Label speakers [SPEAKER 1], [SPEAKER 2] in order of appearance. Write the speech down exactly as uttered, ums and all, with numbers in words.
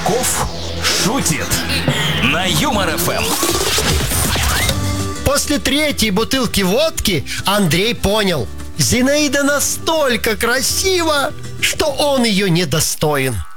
[SPEAKER 1] Чесноков шутит на Юмор эф эм.
[SPEAKER 2] После третьей бутылки водки Андрей понял: Зинаида настолько красива, что он ее недостоин.